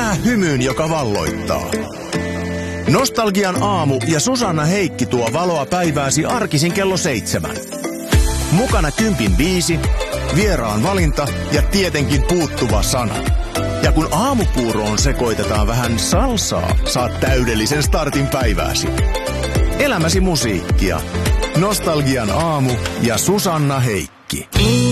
Herää hymyyn, joka valloittaa. Nostalgian aamu ja Susanna Heikki tuo valoa päivääsi arkisin kello 7. Mukana kympin biisi, vieraan valinta ja tietenkin puuttuva sana. Ja kun aamupuuroon sekoitetaan vähän salsaa, saat täydellisen startin päivääsi. Elämäsi musiikkia. Nostalgian aamu ja Susanna Heikki.